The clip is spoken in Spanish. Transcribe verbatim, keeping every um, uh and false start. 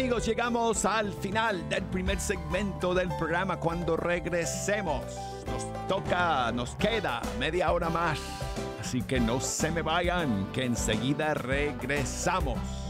amigos, llegamos al final del primer segmento del programa. Cuando regresemos, nos toca, nos queda media hora más. Así que no se me vayan, que enseguida regresamos.